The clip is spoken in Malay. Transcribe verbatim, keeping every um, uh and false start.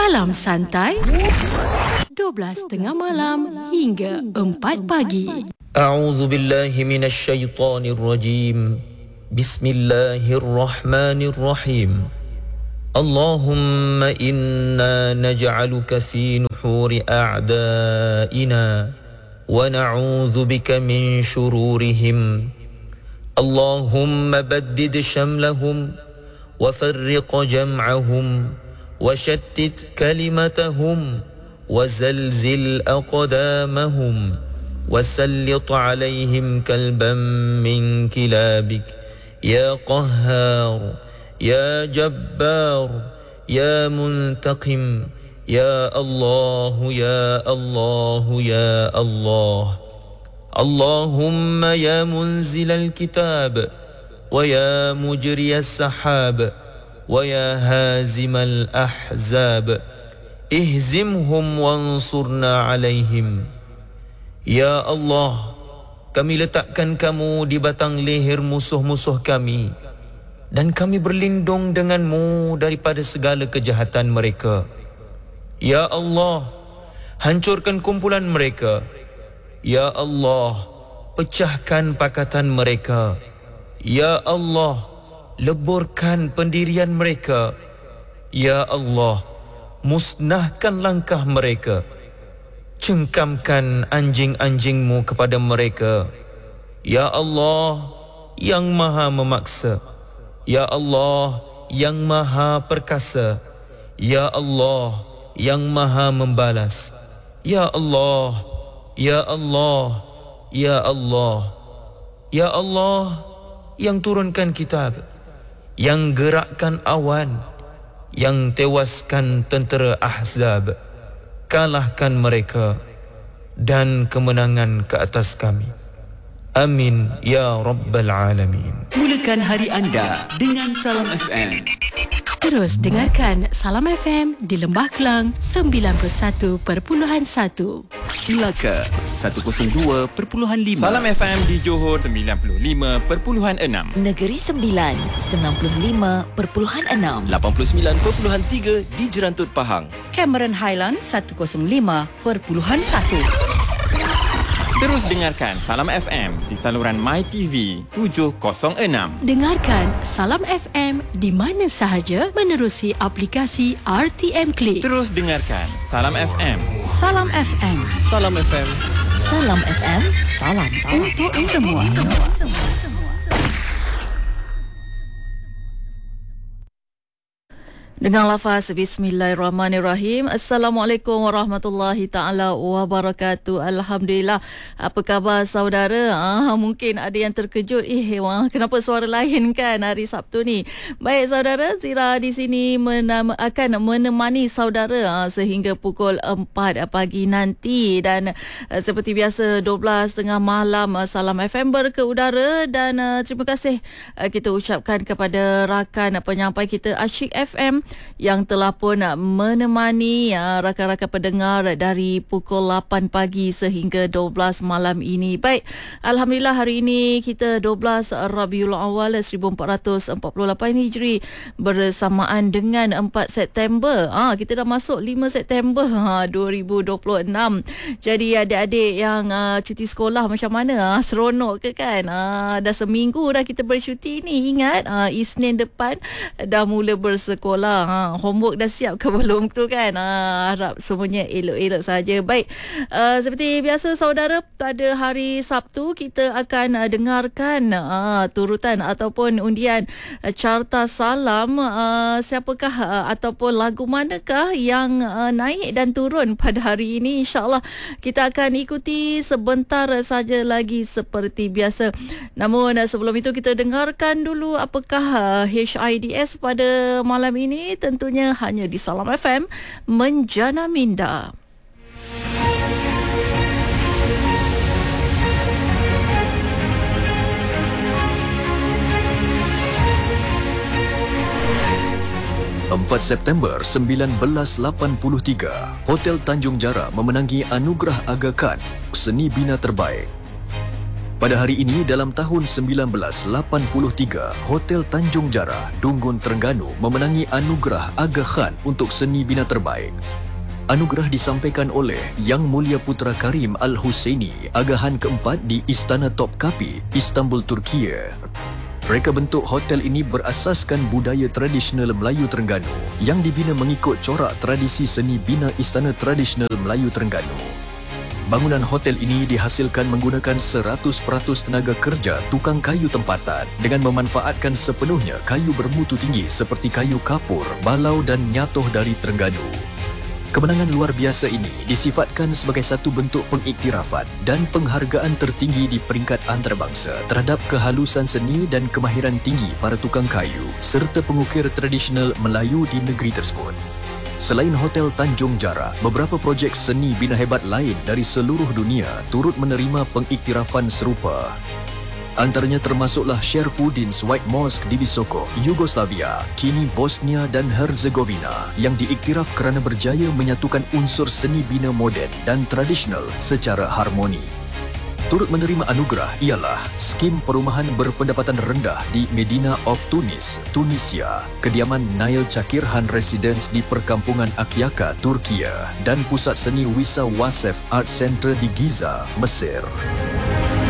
Salam santai dua belas tengah malam hingga empat pagi. A'udzu billahi minasy syaithanir rajim. Bismillahirrahmanirrahim. Allahumma inna naj'aluka fi nuhuri a'da'ina wa na'udzu bika min shururihim. Allahumma baddid shamlahum wa farriq jam'ahum wa shattit kalimatahum wa zalzil aqdamahum wa sallit alayhim kalban min kilabik ya qahhar ya jabbar ya muntaqim ya Allah ya Allah ya Allah. Allahumma ya munzilal kitab wa ya mujriyas sahab wa ya hazimal ahzab ihzimhum wansurna alaihim. Ya Allah, kami letakkan kamu di batang leher musuh-musuh kami dan kami berlindung denganmu daripada segala kejahatan mereka. Ya Allah, hancurkan kumpulan mereka. Ya Allah, pecahkan pakatan mereka. Ya Allah, leburkan pendirian mereka. Ya Allah, musnahkan langkah mereka. Cengkamkan anjing-anjingmu kepada mereka. Ya Allah, yang maha memaksa. Ya Allah, yang maha perkasa. Ya Allah, yang maha membalas. Ya Allah, Ya Allah, Ya Allah, Ya Allah, yang turunkan kitab, yang gerakkan awan, yang tewaskan tentera Ahzab. Kalahkan mereka dan kemenangan ke atas kami. Amin ya Rabbal Alamin. Mulakan hari anda dengan Salam F M. Terus dengarkan Salam F M di Lembah Kelang sembilan puluh satu perpuluhan satu, Melaka seratus dua perpuluhan lima, Salam F M di Johor sembilan puluh lima perpuluhan enam, Negeri Sembilan sembilan puluh lima perpuluhan enam, lapan puluh sembilan perpuluhan tiga di Jerantut Pahang, Cameron Highland seratus lima perpuluhan satu. Terus dengarkan Salam F M di saluran MyTV tujuh kosong enam. Dengarkan Salam F M di mana sahaja menerusi aplikasi R T M Click. Terus dengarkan Salam F M. Salam F M. Salam F M. Salam F M. Salam Untuk semua. Dengan lafaz Bismillahirrahmanirrahim. Assalamualaikum warahmatullahi ta'ala wabarakatuh. Alhamdulillah. Apa khabar saudara? Ah, mungkin ada yang terkejut. Eh, wah, kenapa suara lain kan hari Sabtu ni? Baik saudara, Zira di sini menama, akan menemani saudara ah, sehingga pukul empat pagi nanti. Dan ah, seperti biasa dua belas tengah malam ah, Salam F M berke udara. Dan ah, terima kasih ah, kita ucapkan kepada rakan penyampai kita Asyik F M yang telah pun menemani ya, rakan-rakan pendengar dari pukul lapan pagi sehingga dua belas malam ini. Baik, Alhamdulillah hari ini kita dua belas Rabiul Awal seribu empat ratus empat puluh lapan Hijri bersamaan dengan empat September. Ah, kita dah masuk lima September ha, dua ribu dua puluh enam. Jadi adik-adik yang uh, cuti sekolah macam mana? Ah, seronok ke kan? Ah, dah seminggu dah kita bercuti ni. Ingat ah, Isnin depan dah mula bersekolah. Ha, homework dah siap ke belum tu kan? Ha, harap semuanya elok-elok saja. Baik, uh, seperti biasa saudara, pada hari Sabtu kita akan uh, dengarkan uh, turutan ataupun undian uh, carta salam. Uh, siapakah uh, ataupun lagu manakah yang uh, naik dan turun pada hari ini? InsyaAllah kita akan ikuti sebentar saja lagi seperti biasa. Namun uh, sebelum itu kita dengarkan dulu apakah uh, H I D S pada malam ini. Tentunya hanya di Salam F M Menjana Minda. empat September seribu sembilan ratus lapan puluh tiga, Hotel Tanjung Jara memenangi Anugerah Aga Khan Seni Bina Terbaik. Pada hari ini dalam tahun sembilan belas lapan puluh tiga, Hotel Tanjung Jara, Dunggun, Terengganu memenangi anugerah Aga Khan untuk seni bina terbaik. Anugerah disampaikan oleh Yang Mulia Putra Karim Al-Husaini, Agahan keempat di Istana Topkapi, Istanbul, Turkiye. Reka bentuk hotel ini berasaskan budaya tradisional Melayu Terengganu yang dibina mengikut corak tradisi seni bina Istana Tradisional Melayu Terengganu. Bangunan hotel ini dihasilkan menggunakan seratus peratus tenaga kerja tukang kayu tempatan dengan memanfaatkan sepenuhnya kayu bermutu tinggi seperti kayu kapur, balau dan nyatoh dari Terengganu. Kemenangan luar biasa ini disifatkan sebagai satu bentuk pengiktirafan dan penghargaan tertinggi di peringkat antarabangsa terhadap kehalusan seni dan kemahiran tinggi para tukang kayu serta pengukir tradisional Melayu di negeri tersebut. Selain Hotel Tanjung Jara, beberapa projek seni bina hebat lain dari seluruh dunia turut menerima pengiktirafan serupa. Antaranya termasuklah Sherfuddin's White Mosque di Visoko, Yugoslavia, kini Bosnia dan Herzegovina yang diiktiraf kerana berjaya menyatukan unsur seni bina moden dan tradisional secara harmoni. Turut menerima anugerah ialah skim perumahan berpendapatan rendah di Medina of Tunis, Tunisia, kediaman Nail Chakirhan Residence di perkampungan Akyaka, Turkiye dan pusat seni Wisa Wasef Art Center di Giza, Mesir.